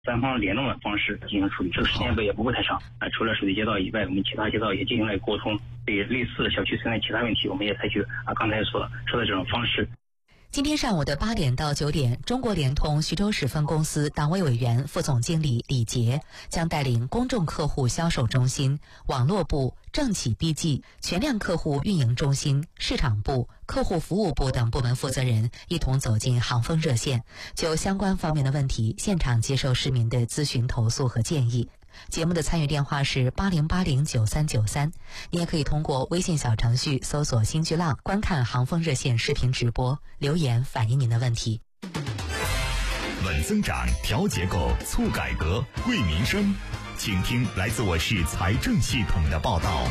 三方联动的方式进行处理，这个时间也不会太长。除了水利街道以外，我们其他街道也进行了沟通，对类似小区存在其他问题，我们也采取刚才所说的这种方式。 今天上午的8点到9点，中国联通徐州市分公司党委委员、副总经理李杰将带领公众客户销售中心、网络部、政企 BG、全量客户运营中心、市场部、客户服务部等部门负责人一同走进航风热线，就相关方面的问题现场接受市民的咨询投诉和建议。节目的参与电话是80809393，你也可以通过微信小程序搜索新巨浪观看航风热线视频直播，留言反映您的问题。 稳增长、调结构、促改革、惠民生，请听来自我市财政系统的报道。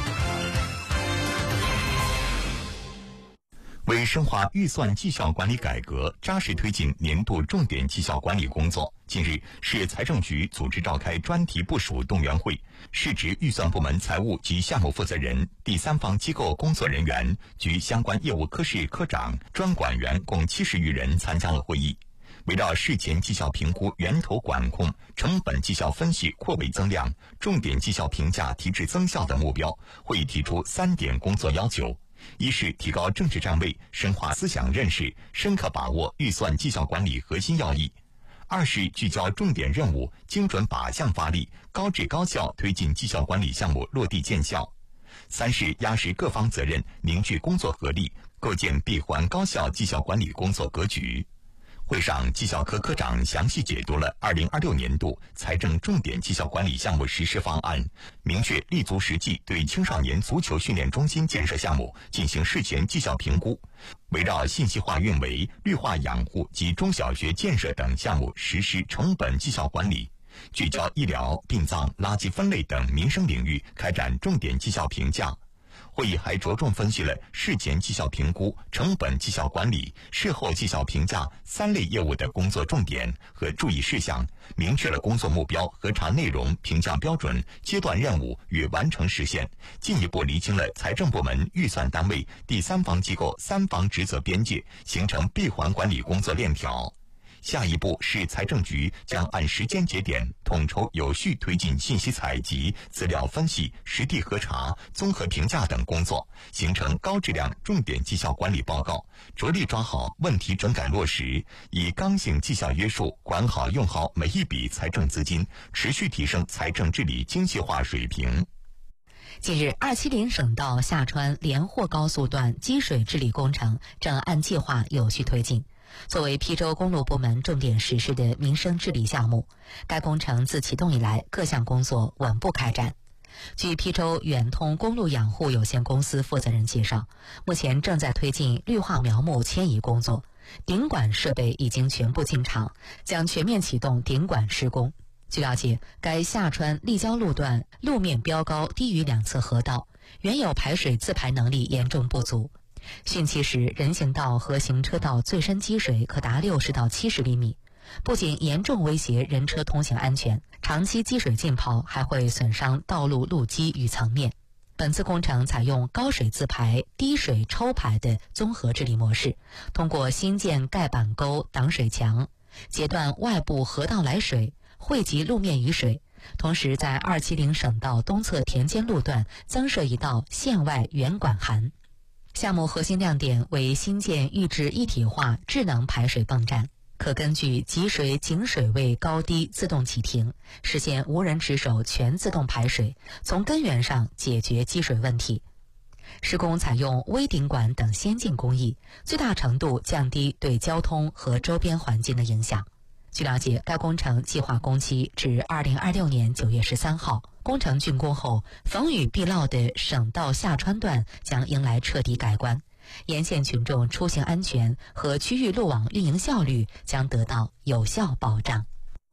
为深化预算绩效管理改革，扎实推进年度重点绩效管理工作，近日，市财政局组织召开专题部署动员会，市直预算部门财务及项目负责人、第三方机构工作人员及相关业务科室科长、专管员共70余人参加了会议。围绕事前绩效评估源头管控、成本绩效分析扩围增量、重点绩效评价提质增效的目标，会议提出3点工作要求。一是提高政治站位，深化思想认识，深刻把握预算绩效管理核心要义；二是聚焦重点任务，精准靶向发力，高质高效推进绩效管理项目落地见效；三是压实各方责任，凝聚工作合力，构建闭环高效绩效管理工作格局。会上，绩效科科长详细解读了2026年度财政重点绩效管理项目实施方案，明确立足实际对青少年足球训练中心建设项目进行事前绩效评估，围绕信息化运维、绿化养护及中小学建设等项目实施成本绩效管理，聚焦医疗、殡葬、垃圾分类等民生领域开展重点绩效评价。会议还着重分析了事前绩效评估、成本绩效管理、事后绩效评价3类业务的工作重点和注意事项，明确了工作目标、核查内容、评价标准、阶段任务与完成时限，进一步厘清了财政部门、预算单位、第三方机构3方职责边界，形成闭环管理工作链条。下一步是财政局将按时间节点统筹有序推进信息采集、资料分析、实地核查、综合评价等工作，形成高质量重点绩效管理报告，着力抓好问题整改落实，以刚性绩效约束管好用好每一笔财政资金，持续提升财政治理精细化水平。 近日，270省道下川连霍高速段积水治理工程正按计划有序推进。作为邳州公路部门重点实施的民生治理项目，该工程自启动以来各项工作稳步开展。据邳州远通公路养护有限公司负责人介绍，目前正在推进绿化苗木迁移工作，顶管设备已经全部进场，将全面启动顶管施工。据了解，该下川立交路段路面标高低于2侧河道，原有排水自排能力严重不足。汛期时，人行道和行车道最深积水可达60到70厘米，不仅严重威胁人车通行安全，长期积水浸泡还会损伤道路路基与层面。本次工程采用高水自排、低水抽排的综合治理模式，通过新建盖板沟、挡水墙，截断外部河道来水，汇集路面雨水，同时在270省道东侧田间路段增设一道线外圆管涵。项目核心亮点为新建预制一体化智能排水泵站，可根据集水井水位高低自动启停，实现无人值守全自动排水，从根源上解决积水问题。施工采用微顶管等先进工艺，最大程度降低对交通和周边环境的影响。据了解，该工程计划工期至2026年9月13号。工程竣工后，逢雨必涝的省道下川段将迎来彻底改观，沿线群众出行安全和区域路网运营效率将得到有效保障。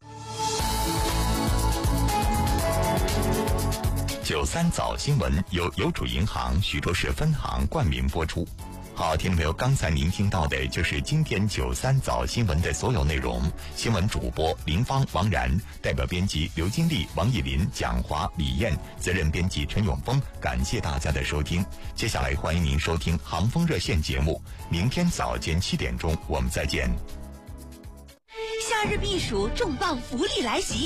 93早新闻由邮储银行徐州市分行冠名播出。好，听众朋友，刚才您听到的就是今天93早新闻的所有内容。新闻主播林芳、王然，代表编辑刘金丽、王艺林、蒋华、李艳，责任编辑陈永峰。感谢大家的收听。接下来欢迎您收听航风热线节目，明天早间7点钟我们再见。 夏日避暑重磅福利来袭